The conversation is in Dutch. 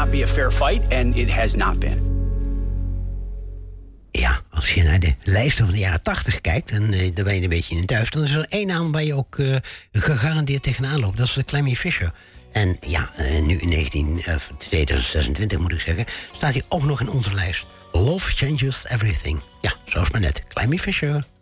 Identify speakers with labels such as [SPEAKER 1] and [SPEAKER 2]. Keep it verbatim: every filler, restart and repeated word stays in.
[SPEAKER 1] not be a fair fight, and it has not been.
[SPEAKER 2] Ja, als je naar de lijsten van de jaren tachtig kijkt, en uh, dan ben je een beetje in het duister, dan is er één naam waar je ook uh, gegarandeerd tegenaan loopt. Dat is Clemmy Fisher. En ja, uh, nu in negentien, uh, tweeduizend zesentwintig moet ik zeggen, staat hij ook nog in onze lijst. Love Changes Everything. Ja, zoals maar net. Clemmy Fisher.